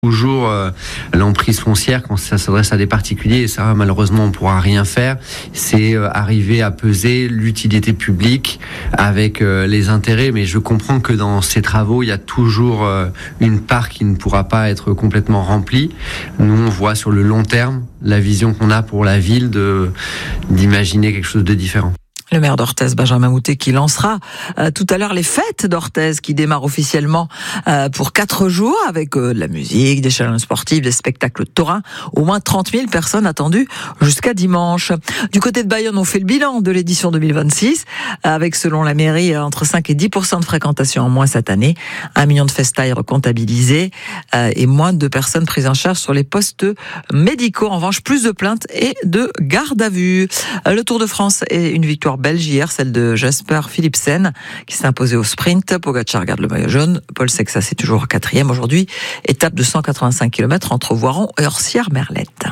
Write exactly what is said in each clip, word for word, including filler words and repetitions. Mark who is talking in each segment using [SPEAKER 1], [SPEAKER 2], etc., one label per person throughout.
[SPEAKER 1] Toujours euh, l'emprise foncière quand ça s'adresse à des particuliers, et ça malheureusement on pourra rien faire, c'est euh, arriver à peser l'utilité publique avec euh, les intérêts, mais je comprends que dans ces travaux il y a toujours euh, une part qui ne pourra pas être complètement remplie. Nous on voit sur le long terme la vision qu'on a pour la ville de, d'imaginer quelque chose de différent.
[SPEAKER 2] Le maire d'Orthez, Benjamin Moutet, qui lancera euh, tout à l'heure les fêtes d'Orthez, qui démarrent officiellement euh, pour quatre jours avec euh, de la musique, des challenges sportifs, des spectacles taurins. Au moins trente mille personnes attendues jusqu'à dimanche. Du côté de Bayonne, on fait le bilan de l'édition deux mille vingt-six, avec, selon la mairie, entre cinq et dix pour cent de fréquentation en moins cette année, un million de festailles recomptabilisées euh, et moins de personnes prises en charge sur les postes médicaux. En revanche, plus de plaintes et de garde à vue. Euh, le Tour de France est une victoire belge hier, celle de Jasper Philipsen, qui s'est imposé au sprint. Pogacar garde le maillot jaune. Paul Sexas est toujours quatrième aujourd'hui. Étape de cent quatre-vingt-cinq kilomètres entre Voiron et Orsières-Merlette.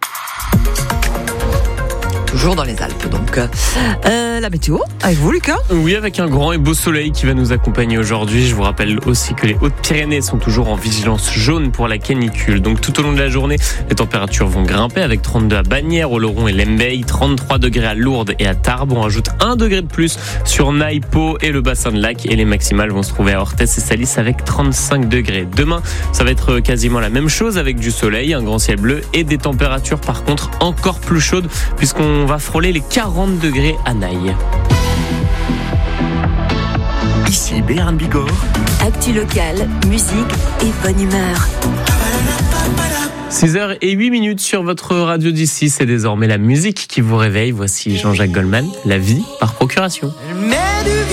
[SPEAKER 2] Toujours dans les Alpes, donc. Euh, la météo, avec vous, Lucas ?
[SPEAKER 3] Oui, avec un grand et beau soleil qui va nous accompagner aujourd'hui. Je vous rappelle aussi que les Hautes-Pyrénées sont toujours en vigilance jaune pour la canicule. Donc, tout au long de la journée, les températures vont grimper avec trente-deux à Bagnères, Oloron et Lembeil, trente-trois degrés à Lourdes et à Tarbes. On rajoute un degré de plus sur Naï, Pau et le bassin de Lac. Et les maximales vont se trouver à Orthez et Salis avec trente-cinq degrés. Demain, ça va être quasiment la même chose avec du soleil, un grand ciel bleu et des températures, par contre, encore plus chaudes puisqu'on On va frôler les quarante degrés à Naï.
[SPEAKER 4] Ici Béarn Bigorre.
[SPEAKER 5] Actu locale, musique et bonne humeur.
[SPEAKER 3] six heures huit minutes sur votre radio d'ici. C'est désormais la musique qui vous réveille. Voici Jean-Jacques Goldman, La vie par procuration.